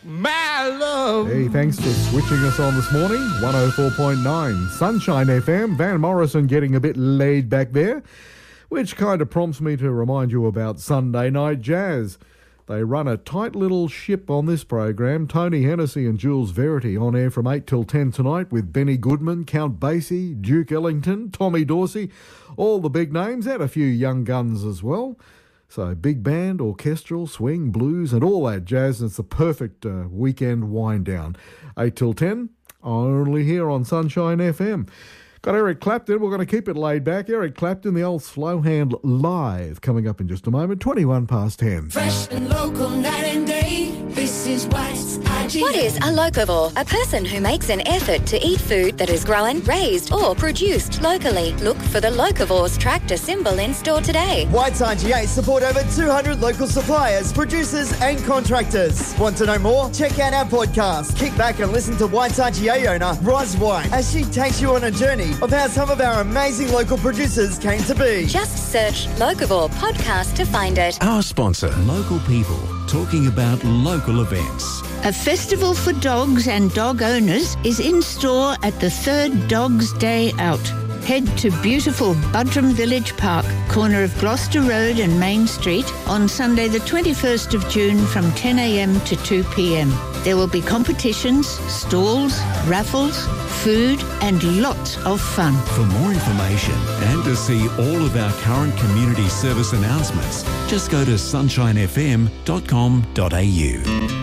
my love. Hey, thanks for switching us on this morning. 104.9 Sunshine FM. Van Morrison getting a bit laid back there, which kind of prompts me to remind you about Sunday Night Jazz. They run a tight little ship on this program. Tony Hennessy and Jules Verity on air from 8 till 10 tonight with Benny Goodman, Count Basie, Duke Ellington, Tommy Dorsey, all the big names, and a few young guns as well. So big band, orchestral, swing, blues and all that jazz. And it's the perfect weekend wind down. 8 till 10, only here on Sunshine FM. Got Eric Clapton. We're going to keep it laid back. Eric Clapton, the old slow hand live, coming up in just a moment. 21 past 10. Fresh and local night and day. This is White's IGA. What is a locavore? A person who makes an effort to eat food that is grown, raised or produced locally. Look for the Locavores tractor symbol in store today. White's IGA support over 200 local suppliers, producers and contractors. Want to know more? Check out our podcast. Kick back and listen to White's IGA owner, Roz White, as she takes you on a journey of how some of our amazing local producers came to be. Just search Locavore Podcast to find it. Our sponsor, local people, talking about local events. A festival for dogs and dog owners is in store at the third Dogs Day Out. Head to beautiful Buttram Village Park, corner of Gloucester Road and Main Street, on Sunday the 21st of June from 10 a.m. to 2 p.m. There will be competitions, stalls, raffles, food and lots of fun. For more information and to see all of our current community service announcements, just go to sunshinefm.com.au.